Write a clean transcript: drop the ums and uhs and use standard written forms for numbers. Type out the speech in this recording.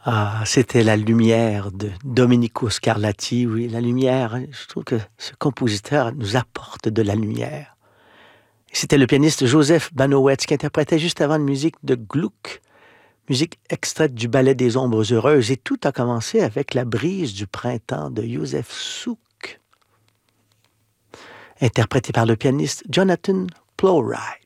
Ah, c'était La lumière de Domenico Scarlatti. Oui, la lumière, hein, je trouve que ce compositeur nous apporte de la lumière. Et c'était le pianiste Joseph Banowetz qui interprétait juste avant une musique de Gluck, musique extraite du ballet des ombres heureuses. Et tout a commencé avec La brise du printemps de Józef Suk, interprété par le pianiste Jonathan Plowright.